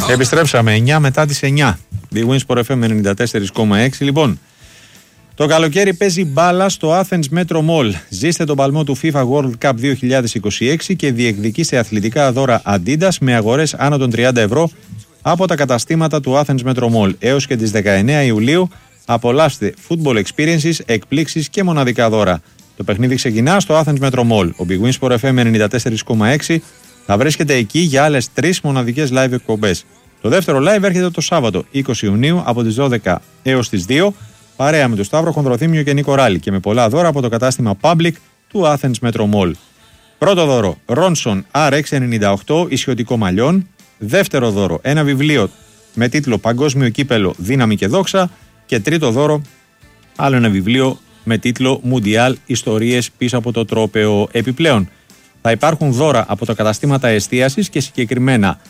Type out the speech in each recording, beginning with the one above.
Επιστρέψαμε 9 μετά τις 9. Big Win Sport FM 94,6. Λοιπόν, το καλοκαίρι παίζει μπάλα στο Athens Metro Mall. Ζήστε τον παλμό του FIFA World Cup 2026 και διεκδικήστε αθλητικά δώρα Adidas με αγορές άνω των 30 ευρώ από τα καταστήματα του Athens Metro Mall. Έως και τις 19 Ιουλίου απολαύστε football experiences, εκπλήξεις και μοναδικά δώρα. Το παιχνίδι ξεκινά στο Athens Metro Mall. Ο Big Win Sport FM 94,6 θα βρίσκεται εκεί για άλλες 3 μοναδικές live εκπομπές. Το δεύτερο live έρχεται το Σάββατο 20 Ιουνίου από τις 12 έως τις 2, παρέα με τον Σταύρο Χονδροθύμιο και Νίκο Ράλη και με πολλά δώρα από το κατάστημα Public του Athens Metro Mall. Πρώτο δώρο, Ronson RX98 ισιωτικό μαλλιόν. Δεύτερο δώρο, ένα βιβλίο με τίτλο Παγκόσμιο Κύπελο Δύναμη και Δόξα. Και τρίτο δώρο, άλλο ένα βιβλίο με τίτλο Μουντιάλ Ιστορίες πίσω από το τρόπαιο. Επιπλέον, θα υπάρχουν δώρα από τα καταστήματα εστίασης και συγκεκριμένα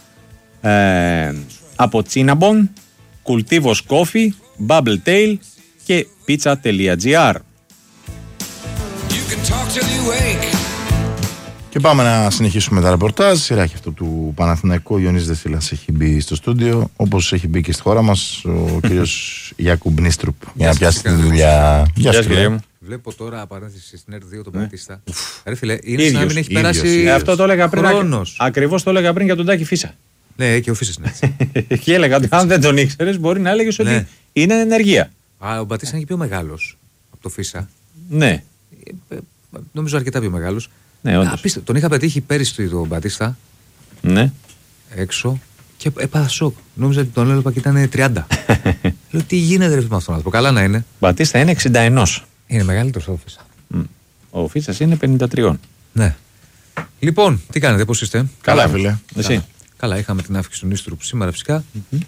από Cinnabon, Cultivos Coffee, Bubble Tail και pizza.gr. Και πάμε να συνεχίσουμε τα ρεπορτάζ. Σειρά αυτό του Παναθηναϊκού. Ο Ιωνής Δεσίλας έχει μπει στο στούντιο, όπως έχει μπει και στη χώρα μας ο κύριος Γιάκουμπ Νίστρουπ για να πιάσει τη δουλειά. Γεια σας, κύριε μου. Βλέπω τώρα παρένθεση στην ΕΡΤ2 τον Μπατίστα. Ρε φίλε, είναι σαν να μην έχει περάσει. Αυτό το έλεγα πριν. Ακριβώς το έλεγα πριν για τον Τάκη Φίσα. Ναι, και ο Φίσας είναι. Και έλεγα ότι αν δεν τον ήξερες, μπορεί να έλεγες ότι είναι ενεργεία. Ο Μπατίστα είναι και πιο μεγάλος από το Φίσα. Ναι. Νομίζω αρκετά πιο μεγάλος. Ναι, τον είχα πετύχει πέρυσι τον Μπατίστα. Ναι. Έξω και έπαθα σοκ. Νόμιζα ότι τον έλεγα και ήταν 30. Λέω τι γίνεται ρε με αυτόν άνθρωπο. Καλά να είναι. Μπατίστα είναι 61. Είναι μεγαλύτερος από Φίσα. Ο Φίσας είναι 53. Ναι. Λοιπόν, τι κάνετε, πώς είστε? Καλά, φίλε. Εσύ? Καλά, είχαμε την αύξηση του Νίστρουπ σήμερα φυσικά.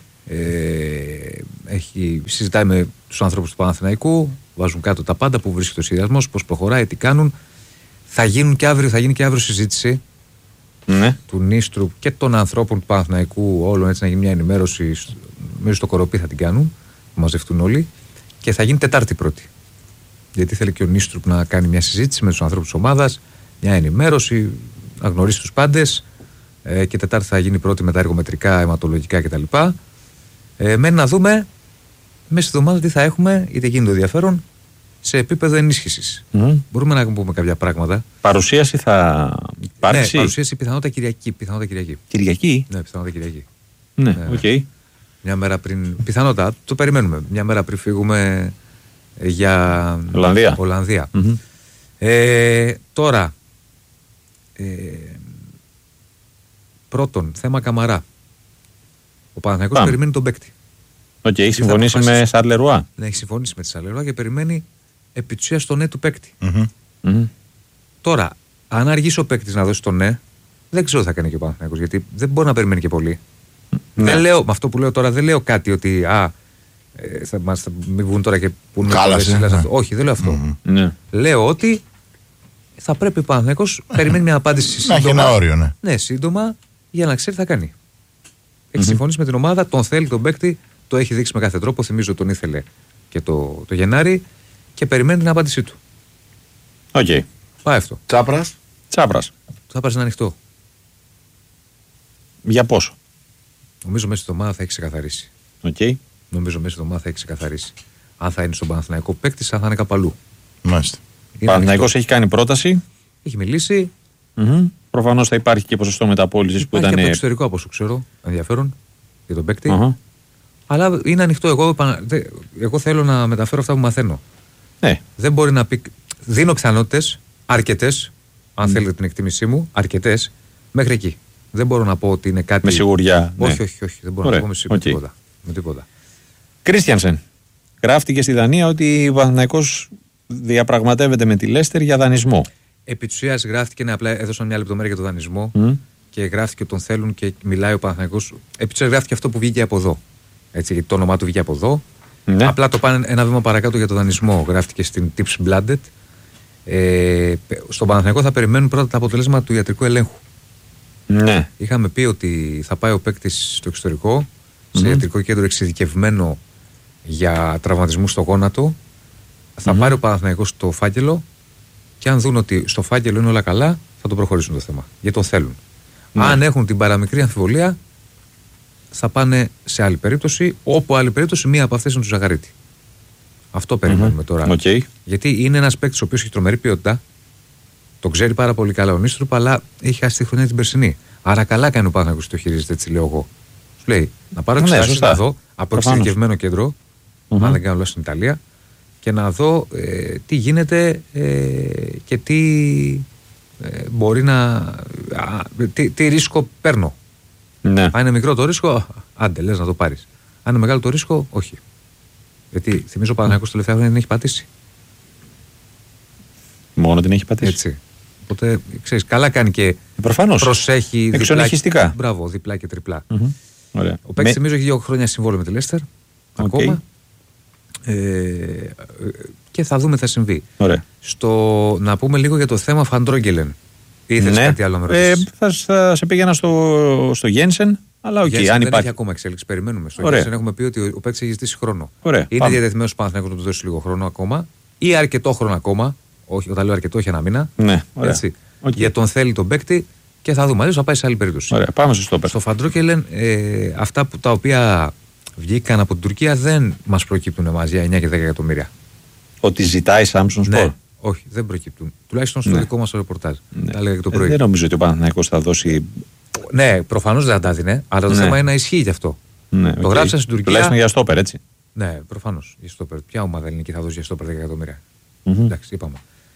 Συζητάει με τους ανθρώπους του Παναθηναϊκού, βάζουν κάτω τα πάντα που βρίσκεται ο σχεδιασμός, πώς προχωράει, τι κάνουν. Θα γίνει και αύριο συζήτηση του Νίστρουπ και των ανθρώπων του Παναθηναϊκού, όλων έτσι να γίνει μια ενημέρωση. Μέσα στο Κοροπή θα την κάνουν, θα μαζευτούν όλοι. Και θα γίνει Τετάρτη πρώτη. Γιατί θέλει και ο Νίστρουπ να κάνει μια συζήτηση με τους ανθρώπους της ομάδας, μια ενημέρωση, να γνωρίσει τους πάντες. Και Τετάρτη θα γίνει πρώτη με τα εργομετρικά, αιματολογικά κτλ. Μένει να δούμε μέσα στη εβδομάδα τι θα έχουμε, είτε γίνει το ενδιαφέρον, σε επίπεδο ενίσχυσης. Μπορούμε να πούμε κάποια πράγματα. Παρουσίαση θα υπάρξει. Ναι, παρουσίαση πιθανότητα Κυριακή. Κυριακή? Ναι, πιθανότητα Κυριακή. Ναι, οκ. Μια μέρα πριν. Πιθανότητα, το περιμένουμε. Μια μέρα πριν φύγουμε για Ολλανδία. Τώρα. Πρώτον, θέμα Καμαρά. Ο Παναθηναϊκός περιμένει τον παίκτη. Έχει συμφωνήσει με Σαρλερουά. Ναι, έχει συμφωνήσει με τη Σαρλερουά και περιμένει επί της ουσίας το ναι του παίκτη. Τώρα, αν αργήσει ο παίκτης να δώσει το ναι, δεν ξέρω τι θα κάνει και ο Παναθηναϊκός, γιατί δεν μπορεί να περιμένει και πολύ. Δεν λέω, με αυτό που λέω τώρα, δεν λέω κάτι ότι θα μην βγουν τώρα και πούνε. Όχι, δεν λέω αυτό. Λέω ότι θα πρέπει ο Παναθηναϊκός περιμένει μια απάντηση σύντομα. Να έχει ένα όριο, ναι, σύντομα, για να ξέρει τι θα κάνει. Έχει συμφωνήσει με την ομάδα, τον θέλει τον παίκτη, το έχει δείξει με κάθε τρόπο. Θυμίζω τον ήθελε και το Γενάρη και περιμένει την απάντησή του. Οκ. Πάει αυτό. Τσάπρας. Τσάπρας είναι ανοιχτό. Για πόσο? Νομίζω μέσα στη εβδομάδα θα έχει ξεκαθαρίσει. Νομίζω μέσα στη εβδομάδα θα έχει ξεκαθαρίσει. Αν θα είναι στον Παναθηναϊκό παίκτη, αν θα είναι κάπου αλλού. Μάλιστα. Ο Παναθηναϊκός έχει κάνει πρόταση. Έχει μιλήσει. Προφανώς θα υπάρχει και ποσοστό μεταπώλησης που ήταν. Και από το εξωτερικό, από όσο ξέρω, ενδιαφέρον για τον παίκτη. Αλλά είναι ανοιχτό. Εγώ θέλω να μεταφέρω αυτά που μαθαίνω. Ναι. Δεν μπορεί να πει. Δίνω πιθανότητες αρκετές, αν θέλετε την εκτίμησή μου, αρκετές, μέχρι εκεί. Δεν μπορώ να πω ότι είναι κάτι. Με σιγουριά. Όχι. Δεν μπορώ να πω με τίποτα. Κρίστιανσεν. Γράφτηκε στη Δανία ότι ο Παναθηναϊκός διαπραγματεύεται με τη Λέστερ για δανεισμό. Επί της ουσίας γράφτηκε, απλά έδωσαν μια λεπτομέρεια για τον δανεισμό και γράφτηκε ότι τον θέλουν και μιλάει ο Παναθηναϊκός. Επί της ουσίας γράφτηκε αυτό που βγήκε από εδώ. Έτσι, γιατί το όνομά του βγήκε από εδώ. Ναι. Απλά το πάνε ένα βήμα παρακάτω για τον δανεισμό. Γράφτηκε στην Tips Blinded. Στον Παναθηναϊκό θα περιμένουν πρώτα τα αποτελέσματα του ιατρικού ελέγχου. Ναι. Είχαμε πει ότι θα πάει ο παίκτης στο εξωτερικό, σε ιατρικό κέντρο εξειδικευμένο για τραυματισμούς στο γόνατο. Θα πάρει ο Παναθηναϊκός το φάκελο και αν δουν ότι στο φάκελο είναι όλα καλά, θα το προχωρήσουν το θέμα. Γιατί το θέλουν. Ναι. Αν έχουν την παραμικρή αμφιβολία, θα πάνε σε άλλη περίπτωση, όπου άλλη περίπτωση μία από αυτές είναι του Ζαγαρίτη. Αυτό περιμένουμε τώρα. Okay. Γιατί είναι ένας παίκτης ο οποίος έχει τρομερή ποιότητα, τον ξέρει πάρα πολύ καλά ο Νίστρουπ, αλλά έχει χάσει τη χρονιά την περσινή. Άρα καλά κάνει ο Παναθηναϊκός το χειρίζεται, έτσι λέω εγώ. Σου λέει να πάρω εξετάσεις να δω από εξειδικευμένο κέντρο, αν δεν κάνω λάθος στην Ιταλία, και να δω τι γίνεται και τι μπορεί να. Τι ρίσκο παίρνω. Ναι. Αν είναι μικρό το ρίσκο, άντε λες να το πάρεις. Αν είναι μεγάλο το ρίσκο, όχι. Γιατί θυμίζω ο Παναθηναϊκός τελευταία χρόνια δεν έχει πατήσει. Μόνο την έχει πατήσει. Έτσι. Οπότε ξέρεις, καλά κάνει και προφανώς. Προσέχει εξονυχιστικά. Μπράβο, διπλά και τριπλά. Ωραία. Ο παίκτης θυμίζω έχει 2 χρόνια συμβόλαιο με τη Λέστερ. Ακόμα. Και θα δούμε τι θα συμβεί. Ωραία. Να πούμε λίγο για το θέμα Φαντρόγκελεν. Ήθελες κάτι άλλο να με ρωτήσεις? Θα σε πήγαινα στο Γένσεν, αλλά αν υπάρχει. Δεν έχει ακόμα εξέλιξη. Περιμένουμε. Στο Γένσεν έχουμε πει ότι ο παίκτης έχει ζητήσει χρόνο. Ωραία. Είναι διατεθειμένος ο Παναθηναϊκός να του δώσει λίγο χρόνο ακόμα ή αρκετό χρόνο ακόμα. Όχι, όταν λέω αρκετό, όχι ένα μήνα. Ναι, ωραία. Έτσι. Για τον θέλει τον παίκτη και θα δούμε. Αλλιώς θα πάει σε άλλη περίπτωση. Ωραία, πάμε στο στόπερ. Στο Φαντρόγκελεν, αυτά τα οποία βγήκαν από την Τουρκία δεν μας προκύπτουν εμάς για 9 και 10 εκατομμύρια. Ότι ζητάει Samsung Sport. Ναι, όχι, δεν προκύπτουν. Τουλάχιστον στο δικό μας ρεπορτάζ. Ναι. Τα λέγα και το πρωί. Δεν νομίζω ότι ο Παναθηναϊκός θα δώσει. Ναι, προφανώς δεν θα τα δίνει, αλλά το θέμα είναι να ισχύει γι' αυτό. Ναι, το γράψα στην Τουρκία. Τουλάχιστον για στόπερ, έτσι. Ναι, προφανώς για στόπερ. Ποια ομάδα ελληνική θα δώσει για στόπερ 10 εκατομμύρια. Εντάξει, είπαμε.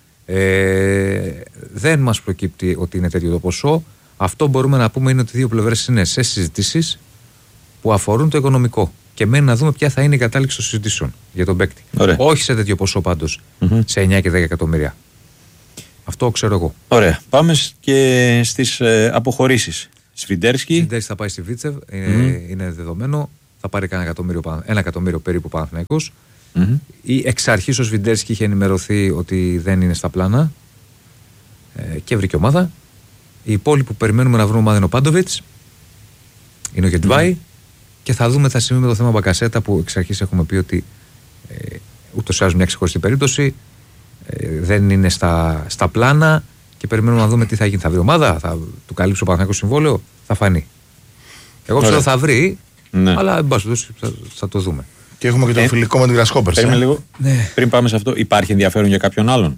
Δεν μας προκύπτει ότι είναι τέτοιο το ποσό. Αυτό μπορούμε να πούμε είναι ότι οι δύο πλευρές είναι σε συζητήσεις που αφορούν το οικονομικό. Και μένει να δούμε ποια θα είναι η κατάληξη των συζητήσεων για τον παίκτη. Ωραία. Όχι σε τέτοιο ποσό πάντως, σε 9 και 10 εκατομμύρια. Αυτό ξέρω εγώ. Ωραία. Πάμε και στις αποχωρήσεις. Σφιντέρσκι θα πάει στη Βίτσεβ, είναι δεδομένο. Θα πάρει ένα εκατομμύριο περίπου Παναθηναϊκός. Εξ αρχής ο Σφιντέρσκι είχε ενημερωθεί ότι δεν είναι στα πλάνα και βρήκε ομάδα. Οι υπόλοιποι που περιμένουμε να βρούμε ομάδα είναι ο Πάντοβιτς, είναι ο Γετβάη. Και θα δούμε, θα συμβεί με το θέμα Μπακασέτα που εξ αρχής έχουμε πει ότι ούτως ή άλλως μια ξεχωριστή περίπτωση, δεν είναι στα πλάνα και περιμένουμε να δούμε τι θα γίνει. Θα βρει ομάδα, θα του καλύψει ο Παναθηναϊκός συμβόλαιο, θα φανεί. Εγώ ξέρω θα βρει, αλλά εν πάση θα το δούμε. Και έχουμε και το φιλικό με την Grasshoppers. Περίμενε λίγο. Ναι. Πριν πάμε σε αυτό, υπάρχει ενδιαφέρον για κάποιον άλλον?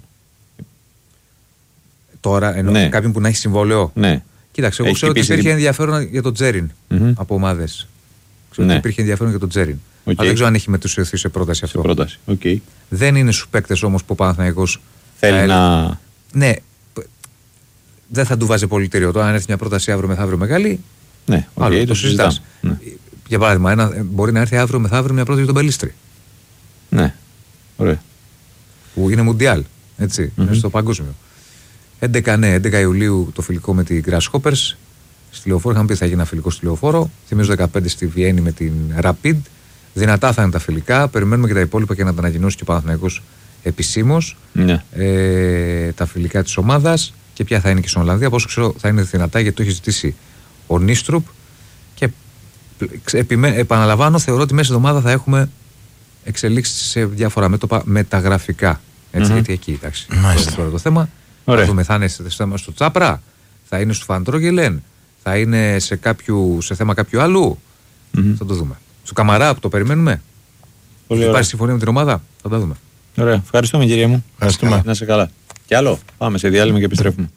Τώρα εννοώ κάποιον που να έχει συμβόλαιο. Ναι. Κοίταξε, εγώ ξέρω ότι υπήρχε ενδιαφέρον για τον Τζέριν από ομάδες. Ξέρω ότι υπήρχε ενδιαφέρον για τον Τζέριν. Αλλά δεν ξέρω αν έχει μετουσιωθεί σε πρόταση αυτό. Δεν είναι στους παίκτες όμως που ο Παναθηναϊκός θέλει να. Ναι, δεν θα του βάζει πολυτήριο. Τώρα, αν έρθει μια πρόταση αύριο μεθαύριο μεγάλη, ναι, το συζητάς. Ναι. Για παράδειγμα, μπορεί να έρθει αύριο μεθαύριο μια πρόταση για τον Πελίστρη. Ναι, ωραία. Που είναι Μουντιάλ, έτσι, είναι στο παγκόσμιο. 11 Ιουλίου το φιλικό με την Grasshoppers. Στη Λεωφόρο είχαμε πει ότι θα γίνει ένα φιλικό στη Λεωφόρο. Θυμίζω 15 στη Βιέννη με την Rapid. Δυνατά θα είναι τα φιλικά. Περιμένουμε και τα υπόλοιπα και να τα ανακοινώσει και ο Παναθηναϊκός επισήμως. Ναι. Τα φιλικά της ομάδας και ποια θα είναι και στην Ολλανδία. Από όσο ξέρω θα είναι δυνατά γιατί το έχει ζητήσει ο Νίστρουπ. Και επαναλαμβάνω, θεωρώ ότι μέσα στην εβδομάδα θα έχουμε εξελίξεις σε διάφορα μέτωπα μεταγραφικά. Έτσι, γιατί εκεί εντάξει. Τώρα το θέμα. Θα δούμε, θα είναι στο Τσάπρα, θα είναι στο Φαντρόγκελεν, θα είναι σε θέμα κάποιου άλλου. Θα το δούμε. Στο Καμαρά που το περιμένουμε. Υπάρχει συμφωνία με την ομάδα, θα τα δούμε. Ωραία. Ευχαριστούμε, κυρία μου. Ευχαριστούμε. Να είσαι καλά. Κι άλλο. Πάμε σε διάλειμμα και επιστρέφουμε.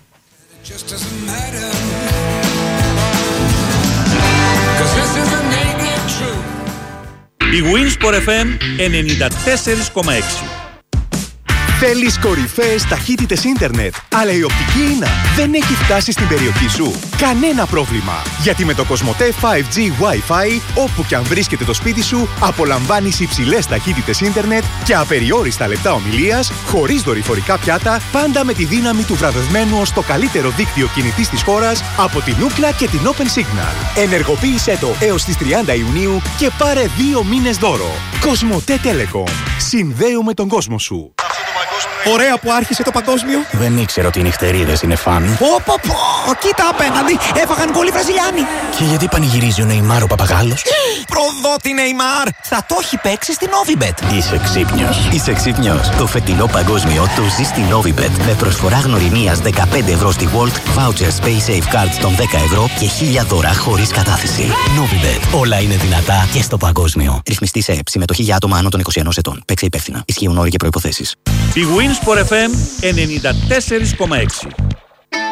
Η Winsport FM 94,6. Θέλεις κορυφαίες ταχύτητες ίντερνετ, αλλά η οπτική ίνα δεν έχει φτάσει στην περιοχή σου? Κανένα πρόβλημα, γιατί με το Κοσμοτέ 5G Wi-Fi, όπου και αν βρίσκεται το σπίτι σου, απολαμβάνεις υψηλές ταχύτητες ίντερνετ και απεριόριστα λεπτά ομιλίας, χωρίς δορυφορικά πιάτα, πάντα με τη δύναμη του βραβευμένου ως το καλύτερο δίκτυο κινητής της χώρας από την Ookla και την Open Signal. Ενεργοποίησέ το έως τις 30 Ιουνίου και πάρε 2 μήνες δώρο. Κοσμοτέ Telecom. Συνδέουμε τον κόσμο σου. Ωραία που άρχισε το παγκόσμιο. Δεν ήξερα ότι οι νυχτερίδες είναι φαν. Πω, κοίτα απέναντι, έφαγαν γκολ οι Βραζιλιάνοι. Και γιατί πανηγυρίζει ο Νεϊμάρ ο παπαγάλος? Προδότη Νεϊμάρ, θα το έχει παίξει στην Novibet. Είσαι ξύπνιος. Το φετινό παγκόσμιο το ζει στην Novibet. Με προσφορά γνωριμίας 15 ευρώ στη World, vouchers Pay Safe Cards των 10 ευρώ και 1000 δώρα χωρίς κατάθεση. Novibet. Όλα είναι δυνατά και στο παγκόσμιο. Ρυθμιστή σε ΕΠ. Συμμετοχή για άτομα άνω των 21 ετών. Παίξε υπεύθυνα. Ισχύουν όροι και προϋποθέσεις. Η Winsport FM 94,6.